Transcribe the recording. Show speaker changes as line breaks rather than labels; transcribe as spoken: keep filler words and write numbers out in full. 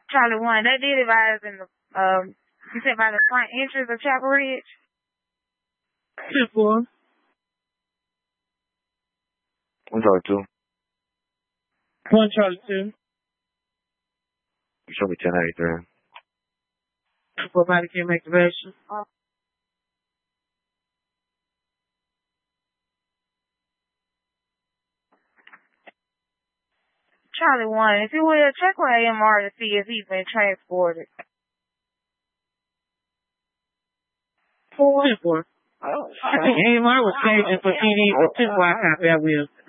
Charlie one, they did advise in the, um, you said by the front entrance of Chapel Ridge?
ten four.
One Charlie two.
One Charlie two.
Show me ten eighty-three.
Four body cam activation.
Uh, Charlie one, if you will, check with A M R to see if he's been transported.
Four. ten four.
Oh,
I think A M R was changing for any ten four. I copy, I will.